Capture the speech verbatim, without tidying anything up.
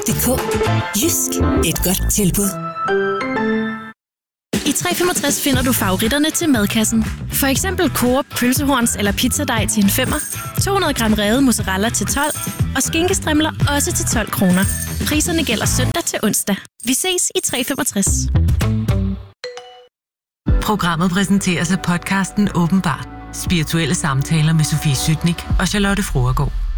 punktum d k. Jysk. Et godt tilbud. I tre femogtres finder du favoritterne til madkassen. For eksempel Coop pølsehorns eller pizzadej til en femmer, to hundrede gram revet mozzarella til tolv og skinkestrimler også til tolv kroner. Priserne gælder søndag til onsdag. Vi ses i tre femogtres. Programmet præsenteres af podcasten Åbenbart. Spirituelle samtaler med Sofie Sytnik og Charlotte Froergaard.